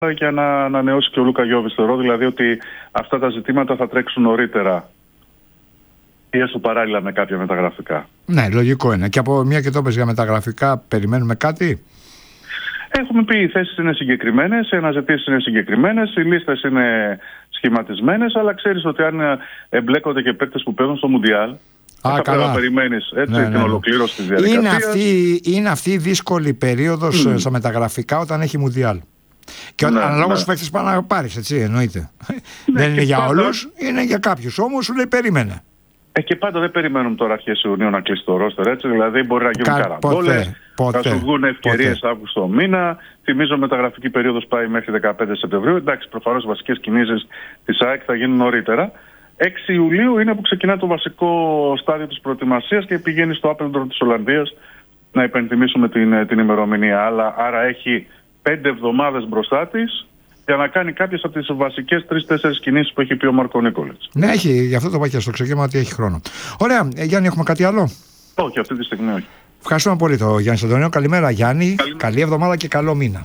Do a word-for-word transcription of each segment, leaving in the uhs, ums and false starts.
για να ανανεώσει και ο Λούκα Γιόβιτς. Θεωρώ δηλαδή ότι αυτά τα ζητήματα θα τρέξουν νωρίτερα ή έστω παράλληλα με κάποια μεταγραφικά. Ναι, λογικό είναι. Και από μια και το πες για μεταγραφικά, περιμένουμε κάτι. Έχουμε πει οι θέσεις είναι συγκεκριμένες, οι αναζητήσεις είναι συγκεκριμένες, οι λίστες είναι σχηματισμένες, αλλά ξέρεις ότι αν εμπλέκονται και παίκτες που παίζουν στο Μουντιάλ, Α, θα καλά. πρέπει να περιμένεις έτσι, Ναι, την ναι. ολοκλήρωση της διαδικασίας. Είναι αυτή, είναι αυτή η δύσκολη περίοδος mm. στα μεταγραφικά όταν έχει Μουντιάλ. Και Ναι, αναλόγως ναι. παίκτες πάνε να πάρεις, έτσι, εννοείται. Ναι, δεν είναι για πάντα... όλους, είναι για κάποιους. Όμως σου λέει περίμενε. Ε, και πάντα δεν περιμένουμε τώρα αρχές Ιουνίου να κλείσει το ρόστερ, έτσι. Δηλαδή μπορεί να γίνουν Κα... καραμπόλες, ποτέ, θα σου βγουν ευκαιρίες ποτέ. Αύγουστο μήνα. Θυμίζω μεταγραφική περίοδος πάει μέχρι δεκαπέντε Σεπτεμβρίου. Εντάξει, προφανώς οι βασικές κινήσεις της ΑΕΚ θα γίνουν νωρίτερα. έξι Ιουλίου είναι που ξεκινά το βασικό στάδιο της προετοιμασίας και πηγαίνει στο Apeldoorn της Ολλανδίας, να υπενθυμίσουμε την, την ημερομηνία. Αλλά, άρα έχει πέντε εβδομάδες μπροστά της για να κάνει κάποιες από τις βασικές τρεις-τέσσερις κινήσεις που έχει πει ο Μάρκο Νίκολιτς. Ναι, έχει, γι' αυτό το είπα και στο ξεκίνημα ότι έχει χρόνο. Ωραία, ε, Γιάννη, έχουμε κάτι άλλο? Όχι, αυτή τη στιγμή όχι. Ευχαριστούμε πολύ τον Γιάννη Σαντωνίου. Καλημέρα, Γιάννη. Καλημέρα. Καλή εβδομάδα και καλό μήνα.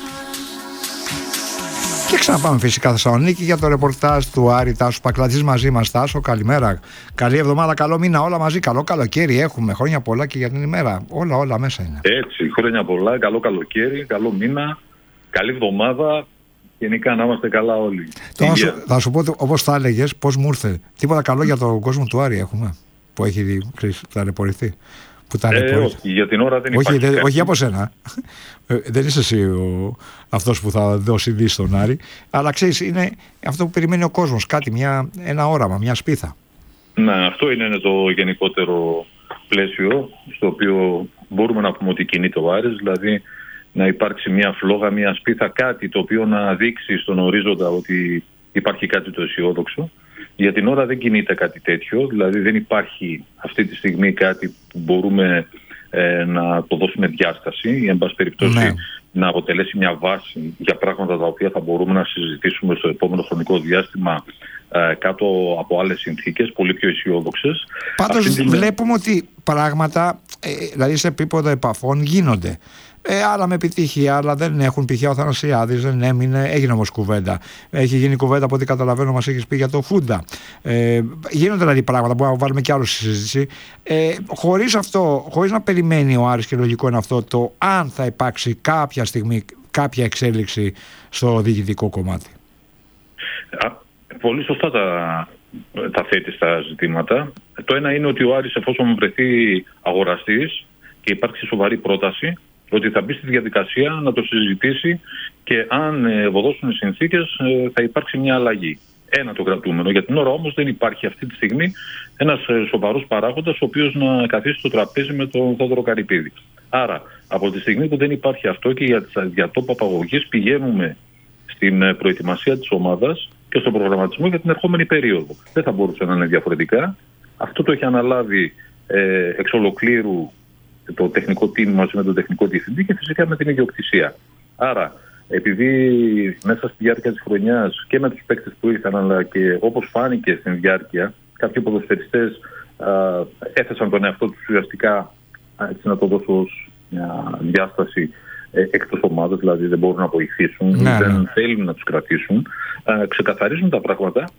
Και ξαναπάμε φυσικά Θεσσαλονίκη για το ρεπορτάζ του Άρη Τάσου Πακλατζής μαζί μας. Τάσο, καλημέρα. Καλή εβδομάδα, καλό μήνα, όλα μαζί. Καλό καλοκαίρι έχουμε. Χρόνια πολλά και για την ημέρα. Όλα, όλα μέσα είναι. Έτσι, χρόνια πολλά. Καλό καλοκαίρι, καλό μήνα, καλή εβδομάδα. Γενικά να είμαστε καλά όλοι. Τώρα σου, θα σου πω όπως θα έλεγες, πώς μου ήρθε. Τίποτα καλό για τον κόσμο του Άρη έχουμε που έχει ταλαιπωρηθεί. Που ε, όχι, για την ώρα δεν όχι, υπάρχει. Δε, όχι από σένα. Ε, δεν είσαι εσύ ο, αυτός που θα δώσει δύση στον Άρη. Αλλά ξέρεις, είναι αυτό που περιμένει ο κόσμος. Κάτι, μια, ένα όραμα, μια σπίθα. Ναι, αυτό είναι το γενικότερο πλαίσιο στο οποίο μπορούμε να πούμε ότι κινείται ο Άρης. Δηλαδή να υπάρξει μια φλόγα, μια σπίθα, κάτι το οποίο να δείξει στον ορίζοντα ότι υπάρχει κάτι το αισιόδοξο. Για την ώρα δεν κινείται κάτι τέτοιο, δηλαδή δεν υπάρχει αυτή τη στιγμή κάτι που μπορούμε ε, να το δώσουμε διάσταση ή εν πάση περιπτώσει ναι. να αποτελέσει μια βάση για πράγματα τα οποία θα μπορούμε να συζητήσουμε στο επόμενο χρονικό διάστημα ε, κάτω από άλλες συνθήκες, πολύ πιο αισιόδοξες. Πάντως την... βλέπουμε ότι πράγματα, ε, δηλαδή σε επίπεδο επαφών γίνονται. Ε, άλλα με επιτυχία, άλλα δεν έχουν. Π.χ. ο Θανασιάδης δεν έμεινε, έγινε όμως κουβέντα. Έχει γίνει κουβέντα από ό,τι καταλαβαίνω, μας έχεις πει για το Φούντα. Ε, γίνονται δηλαδή πράγματα, μπορούμε να βάλουμε κι άλλο στη συζήτηση. Ε, χωρίς αυτό, χωρίς να περιμένει ο Άρης, και λογικό είναι αυτό, το αν θα υπάρξει κάποια στιγμή κάποια εξέλιξη στο διοικητικό κομμάτι. Α, πολύ σωστά τα, τα θέτει στα ζητήματα. Το ένα είναι ότι ο Άρης, εφόσον βρεθεί αγοραστής και υπάρξει σοβαρή πρόταση, ότι θα μπει στη διαδικασία να το συζητήσει και αν ευωδώσουν οι συνθήκες θα υπάρξει μια αλλαγή. Ένα το κρατούμενο. Για την ώρα όμως δεν υπάρχει αυτή τη στιγμή ένας σοβαρός παράγοντας ο οποίος να καθίσει στο τραπέζι με τον Θόδωρο Καρυπίδη. Άρα από τη στιγμή που δεν υπάρχει αυτό και για τις διατόπου απαγωγής πηγαίνουμε στην προετοιμασία της ομάδας και στον προγραμματισμό για την ερχόμενη περίοδο. Δεν θα μπορούσε να είναι διαφορετικά. Αυτό το έχει αναλάβει ε, εξ ολοκλήρου το τεχνικό team μαζί με τον τεχνικό διευθυντή και φυσικά με την ιδιοκτησία. Άρα, επειδή μέσα στη διάρκεια της χρονιάς και με τους παίκτες που ήρθαν, αλλά και όπως φάνηκε στην διάρκεια, κάποιοι ποδοσφαιριστές α, έθεσαν τον εαυτό τους ουσιαστικά, έτσι να το δώσω ως μια διάσταση, ε, εκτός ομάδας, δηλαδή δεν μπορούν να βοηθήσουν, ναι, δεν ναι. θέλουν να τους κρατήσουν, α, ξεκαθαρίζουν τα πράγματα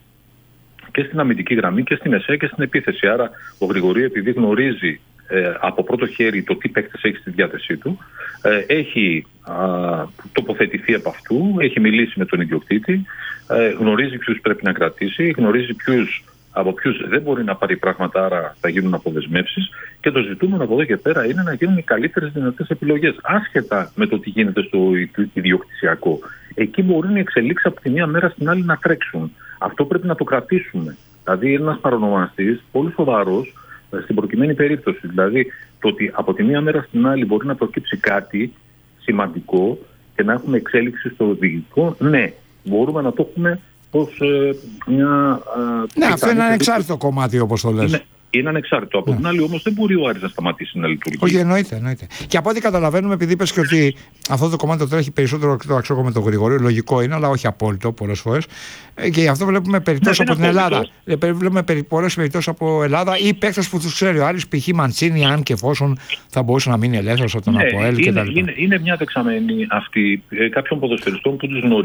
και στην αμυντική γραμμή και στην ΕΣΕ και στην επίθεση. Άρα, ο Γρηγορίου, επειδή γνωρίζει Ε, από πρώτο χέρι το τι παίκτες έχει στη διάθεσή του, ε, έχει α, τοποθετηθεί από αυτού, έχει μιλήσει με τον ιδιοκτήτη, ε, γνωρίζει ποιους πρέπει να κρατήσει, γνωρίζει ποιους, από ποιους δεν μπορεί να πάρει πράγματα, άρα θα γίνουν αποδεσμεύσεις και το ζητούμενο από εδώ και πέρα είναι να γίνουν οι καλύτερες δυνατές επιλογές, άσχετα με το τι γίνεται στο ιδιοκτησιακό. Εκεί μπορούν οι εξελίξεις από τη μία μέρα στην άλλη να τρέξουν. Αυτό πρέπει να το κρατήσουμε. Δηλαδή ένας παρονομαστής πολύ σοβαρός στην προκειμένη περίπτωση. Δηλαδή, το ότι από τη μία μέρα στην άλλη μπορεί να προκύψει κάτι σημαντικό και να έχουμε εξέλιξη στο διοικητικό, ναι, μπορούμε να το έχουμε ως ε, μια... Ε, ναι, αυτό είναι ένα ανεξάρτητο κομμάτι, όπως το λες. Είναι, είναι ανεξάρτητο. Από ναι. την άλλη όμως δεν μπορεί ο Άρης να σταματήσει να λειτουργεί. Όχι, εννοείται, εννοείται. Και από ό,τι καταλαβαίνουμε, επειδή είπες και ότι αυτό το κομμάτι το τρέχει περισσότερο το αξιόκο με τον Γρηγορείο, λογικό είναι, αλλά όχι απόλυτο πολλές φορές. Και γι' αυτό βλέπουμε περιπτώσεις ναι, από την Ελλάδα. Βλέπουμε πολλές περιπτώσεις από Ελλάδα ή παίκτες που τους ξέρει ο Άρης, π.χ. Μαντσίνη, αν και εφόσον θα μπορούσε να μείνει ελεύθερος από τον ναι, ΑΠΟΕΛ είναι, κτλ. Είναι, είναι μια δεξαμενή αυτή ε, κάποιων ποδοσφαιριστών που τους γνωρίζει.